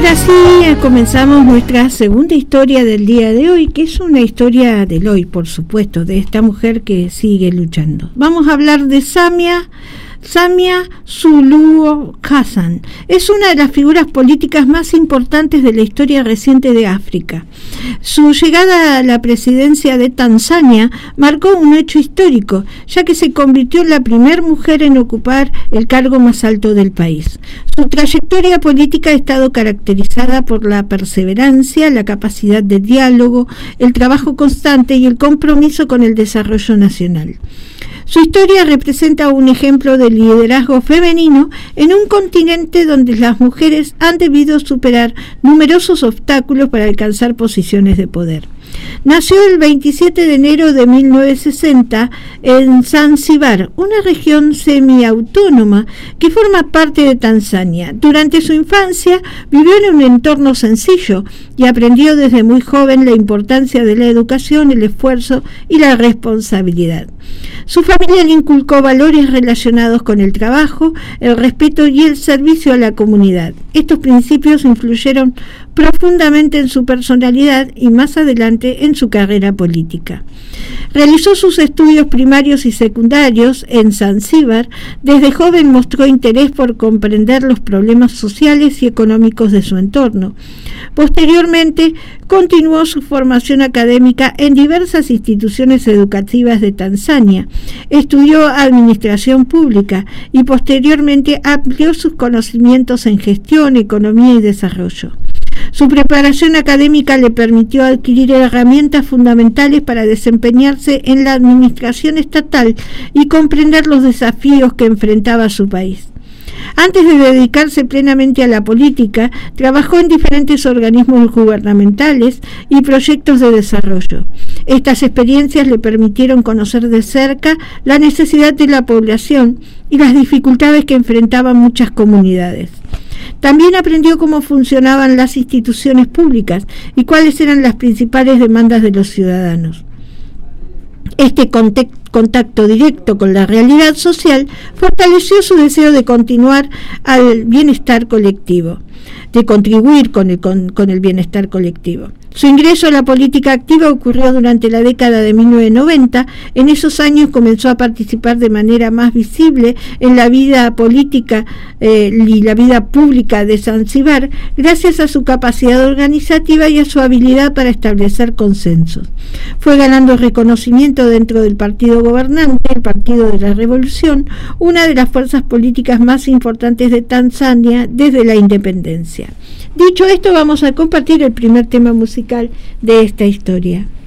ahora sí, comenzamos nuestra segunda historia del día de hoy, que es una historia del hoy, por supuesto, de esta mujer que sigue luchando. Vamos a hablar de Samia Suluhu Hassan. Es una de las figuras políticas más importantes de la historia reciente de África. Su llegada a la presidencia de Tanzania marcó un hecho histórico, ya que se convirtió en la primera mujer en ocupar el cargo más alto del país. Su trayectoria política ha estado caracterizada por la perseverancia, la capacidad de diálogo, el trabajo constante y el compromiso con el desarrollo nacional. Su historia representa un ejemplo de liderazgo femenino en un continente donde las mujeres han debido superar numerosos obstáculos para alcanzar posiciones de poder. Nació el 27 de enero de 1960 en Zanzíbar, una región semiautónoma que forma parte de Tanzania. Durante su infancia vivió en un entorno sencillo y aprendió desde muy joven la importancia de la educación, el esfuerzo y la responsabilidad. Su familia le inculcó valores relacionados con el trabajo, el respeto y el servicio a la comunidad. Estos principios influyeron profundamente en su personalidad y más adelante en su carrera política. Realizó sus estudios primarios y secundarios en Zanzíbar. Desde joven mostró interés por comprender los problemas sociales y económicos de su entorno. Posteriormente, continuó su formación académica en diversas instituciones educativas de Tanzania. Estudió administración pública y posteriormente amplió sus conocimientos en gestión, economía y desarrollo. Su preparación académica le permitió adquirir herramientas fundamentales para desempeñarse en la administración estatal y comprender los desafíos que enfrentaba su país. Antes de dedicarse plenamente a la política, trabajó en diferentes organismos gubernamentales y proyectos de desarrollo. Estas experiencias le permitieron conocer de cerca la necesidad de la población y las dificultades que enfrentaban muchas comunidades. También aprendió cómo funcionaban las instituciones públicas y cuáles eran las principales demandas de los ciudadanos. Este contacto directo con la realidad social fortaleció su deseo de continuar al bienestar colectivo, de contribuir con el bienestar colectivo. Su ingreso a la política activa ocurrió durante la década de 1990. En esos años comenzó a participar de manera más visible en la vida política y la vida pública de Zanzíbar, gracias a su capacidad organizativa y a su habilidad para establecer consensos. Fue ganando reconocimiento dentro del partido gobernante, el Partido de la Revolución, una de las fuerzas políticas más importantes de Tanzania desde la independencia. Dicho esto, vamos a compartir el primer tema musical de esta historia.